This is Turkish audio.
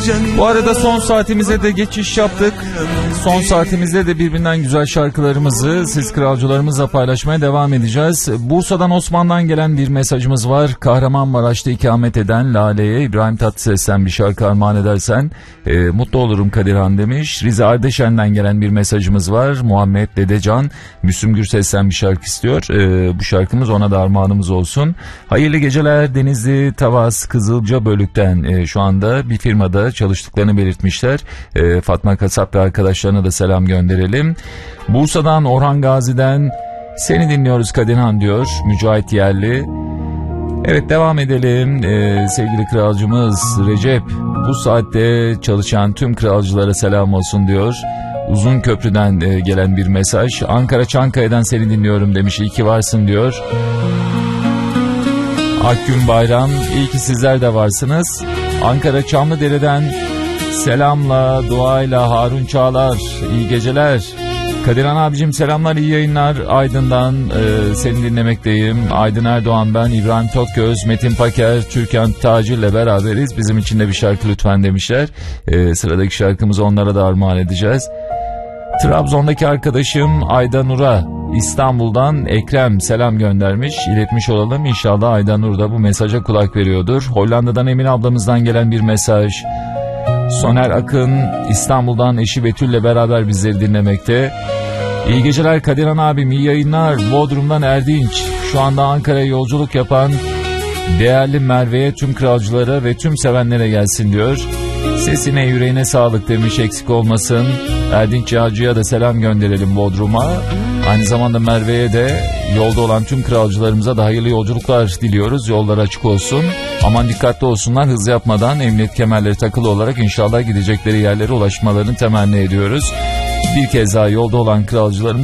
Bu arada son saatimize de geçiş yaptık. Son saatimizde de birbirinden güzel şarkılarımızı siz kralcılarımızla paylaşmaya devam edeceğiz. Bursa'dan Osman'dan gelen bir mesajımız var. Kahramanmaraş'ta ikamet eden Lale'ye İbrahim Tatlıses'ten bir şarkı armağan edersen mutlu olurum Kadirhan demiş. Rize Ardeşen'den gelen bir mesajımız var. Muhammed Dedecan Müslüm Gürses'ten bir şarkı istiyor. Bu şarkımız ona da armağanımız olsun. Hayırlı geceler Denizli Tavas Kızılcabölük'ten şu anda bir firmada çalıştıklarını belirtmişler. Fatma Kasap ve arkadaşlarına da selam gönderelim. Bursa'dan Orhan Gazi'den seni dinliyoruz Kadirhan diyor Mücahit Yerli. Evet, devam edelim. Sevgili kralcımız Recep bu saatte çalışan tüm kralcılara selam olsun diyor. Uzun Köprü'den gelen bir mesaj. Ankara Çankaya'dan seni dinliyorum demiş. İyi ki varsın diyor. Akgün Bayram, iyi ki sizler de varsınız. Ankara Çamlıdere'den selamla, duayla Harun Çağlar, iyi geceler. Kadirhan abicim selamlar, iyi yayınlar. Aydın'dan seni dinlemekteyim. Aydın Erdoğan ben, İbrahim Tokgöz, Metin Paker, Türkan Tacir ile beraberiz. Bizim için de bir şarkı lütfen demişler. Sıradaki şarkımızı onlara da armağan edeceğiz. Trabzon'daki arkadaşım Ayda Nur'a İstanbul'dan Ekrem selam göndermiş. İletmiş olalım, inşallah Ayda Nur da bu mesaja kulak veriyordur. Hollanda'dan Emin ablamızdan gelen bir mesaj. Soner Akın İstanbul'dan eşi Betül'le beraber bizleri dinlemekte. İyi geceler Kadirhan abim, iyi yayınlar. Bodrum'dan Erdinç şu anda Ankara'ya yolculuk yapan değerli Merve'ye, tüm kralcılara ve tüm sevenlere gelsin diyor. Sesine yüreğine sağlık demiş, eksik olmasın. Erdinç Yağcı'ya da selam gönderelim Bodrum'a. Aynı zamanda Merve'ye de yolda olan tüm kralcılarımıza da hayırlı yolculuklar diliyoruz. Yollar açık olsun. Aman dikkatli olsunlar, hız yapmadan emniyet kemerleri takılı olarak inşallah gidecekleri yerlere ulaşmalarını temenni ediyoruz. Bir kez daha yolda olan kralcılarımız